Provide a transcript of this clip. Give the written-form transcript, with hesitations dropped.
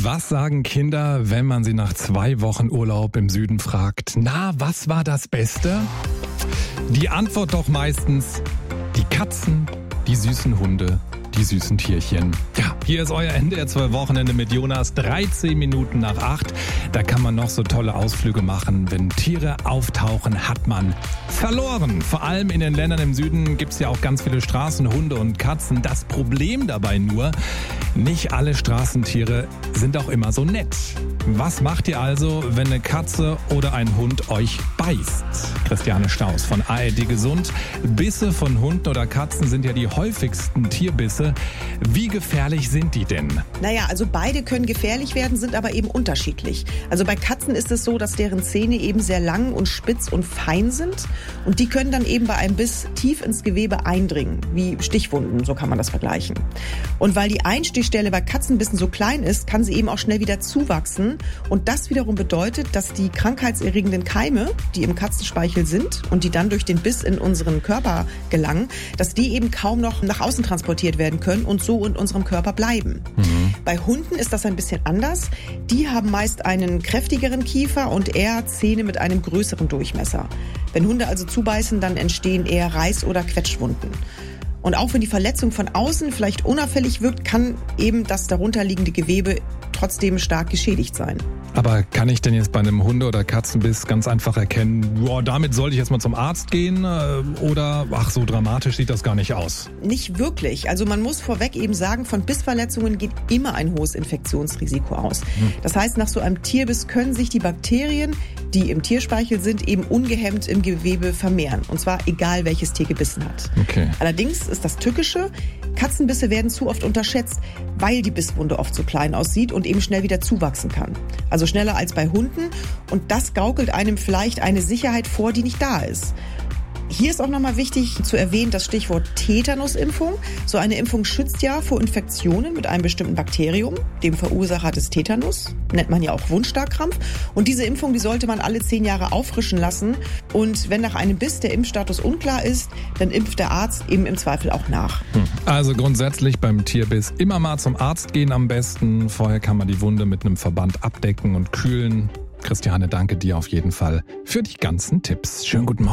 Was sagen Kinder, wenn man sie nach 2 Wochen Urlaub im Süden fragt? Na, was war das Beste? Die Antwort doch meistens: die Katzen, die süßen Hunde, die süßen Tierchen. Ja, hier ist euer NDR 2 Wochenende mit Jonas, 13 Minuten nach 8. Da kann man noch so tolle Ausflüge machen. Wenn Tiere auftauchen, hat man verloren. Vor allem in den Ländern im Süden gibt es ja auch ganz viele Straßenhunde und Katzen. Das Problem dabei nur: nicht alle Straßentiere sind auch immer so nett. Was macht ihr also, wenn eine Katze oder ein Hund euch beißt? Christiane Staus von ARD Gesund. Bisse von Hunden oder Katzen sind ja die häufigsten Tierbisse. Wie gefährlich sind die denn? Naja, also beide können gefährlich werden, sind aber eben unterschiedlich. Also bei Katzen ist es so, dass deren Zähne eben sehr lang und spitz und fein sind. Und die können dann eben bei einem Biss tief ins Gewebe eindringen, wie Stichwunden, so kann man das vergleichen. Und weil die Einstichstelle bei Katzenbissen so klein ist, kann sie eben auch schnell wieder zuwachsen. Und das wiederum bedeutet, dass die krankheitserregenden Keime, die im Katzenspeichel sind und die dann durch den Biss in unseren Körper gelangen, dass die eben kaum noch nach außen transportiert werden können und so in unserem Körper bleiben. Bei Hunden ist das ein bisschen anders. Die haben meist einen kräftigeren Kiefer und eher Zähne mit einem größeren Durchmesser. Wenn Hunde also zubeißen, dann entstehen eher Reiß- oder Quetschwunden. Und auch wenn die Verletzung von außen vielleicht unauffällig wirkt, kann eben das darunterliegende Gewebe trotzdem stark geschädigt sein. Aber kann ich denn jetzt bei einem Hunde- oder Katzenbiss ganz einfach erkennen, boah, damit sollte ich jetzt mal zum Arzt gehen? Oder, ach, so dramatisch sieht das gar nicht aus? Nicht wirklich. Also man muss vorweg eben sagen, von Bissverletzungen geht immer ein hohes Infektionsrisiko aus. Das heißt, nach so einem Tierbiss können sich die Bakterien, die im Tierspeichel sind, eben ungehemmt im Gewebe vermehren. Und zwar egal, welches Tier gebissen hat. Okay. Allerdings ist das Tückische: Katzenbisse werden zu oft unterschätzt, weil die Bisswunde oft so klein aussieht und eben schnell wieder zuwachsen kann. Also schneller als bei Hunden. Und das gaukelt einem vielleicht eine Sicherheit vor, die nicht da ist. Hier ist auch nochmal wichtig zu erwähnen das Stichwort Tetanusimpfung. So eine Impfung schützt ja vor Infektionen mit einem bestimmten Bakterium, dem Verursacher des Tetanus, nennt man ja auch Wundstarkrampf. Und diese Impfung, die sollte man alle 10 Jahre auffrischen lassen. Und wenn nach einem Biss der Impfstatus unklar ist, dann impft der Arzt eben im Zweifel auch nach. Also grundsätzlich beim Tierbiss immer mal zum Arzt gehen am besten. Vorher kann man die Wunde mit einem Verband abdecken und kühlen. Christiane, danke dir auf jeden Fall für die ganzen Tipps. Schönen guten Morgen.